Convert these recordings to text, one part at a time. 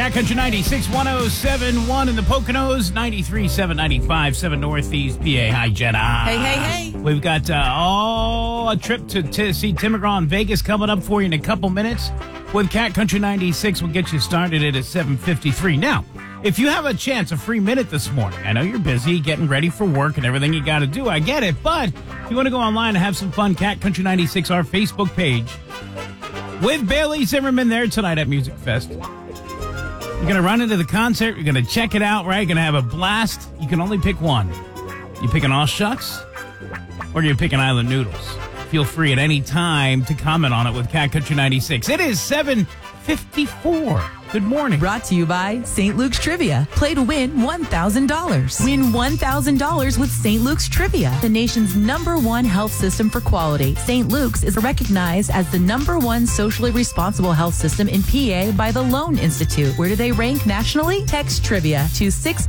Cat Country 96, 107.1 in the Poconos, 93.7, 95.7 Northeast PA. Hi, Jenna. Hey. We've got a trip to see Tim McGraw in Vegas coming up for you in a couple minutes. With Cat Country 96, we'll get you started at 7:53. Now, if you have a chance, a free minute this morning, I know you're busy getting ready for work and everything you got to do. I get it. But if you want to go online and have some fun, Cat Country 96, our Facebook page, with Bailey Zimmerman there tonight at Music Fest. You're going to run into the concert. You're going to check it out, right? You're going to have a blast. You can only pick one. You picking All Shucks or you picking Island Noodles? Feel free at any time to comment on it with Cat Country 96. It is 7:54. Good morning. Brought to you by St. Luke's Trivia. Play to win $1,000. Win $1,000 with St. Luke's Trivia, the nation's #1 health system for quality. St. Luke's is recognized as the #1 socially responsible health system in PA by the Loan Institute. Where do they rank nationally? Text Trivia to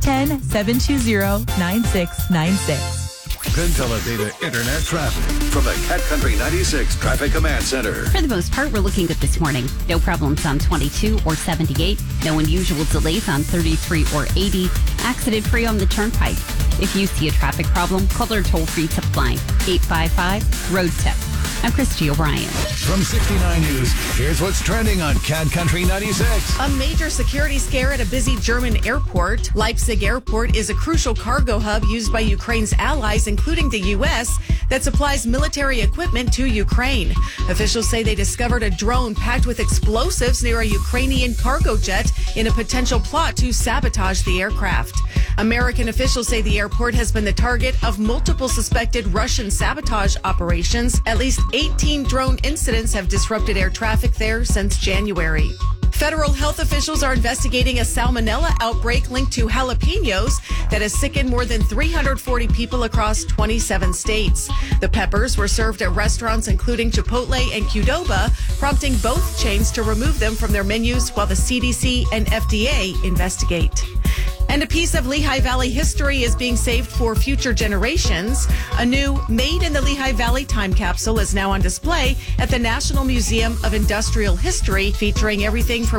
610-720-9696. Consolidated Internet traffic from the Cat Country 96 Traffic Command Center. For the most part, we're looking good this morning. No problems on 22 or 78. No unusual delays on 33 or 80. Accident-free on the Turnpike. If you see a traffic problem, call our toll-free tip line, 855-ROAD-TIP. I'm Christy O'Brien. From 69 News, here's what's trending on Cat Country 96. A major security scare at a busy German airport. Leipzig Airport is a crucial cargo hub used by Ukraine's allies, including the U.S., that supplies military equipment to Ukraine. Officials say they discovered a drone packed with explosives near a Ukrainian cargo jet in a potential plot to sabotage the aircraft. American officials say the airport has been the target of multiple suspected Russian sabotage operations. At least 18 drone incidents have disrupted air traffic there since January. Federal health officials are investigating a salmonella outbreak linked to jalapenos that has sickened more than 340 people across 27 states. The peppers were served at restaurants including Chipotle and Qdoba, prompting both chains to remove them from their menus while the CDC and FDA investigate. And a piece of Lehigh Valley history is being saved for future generations. A new Made in the Lehigh Valley time capsule is now on display at the National Museum of Industrial History, featuring everything from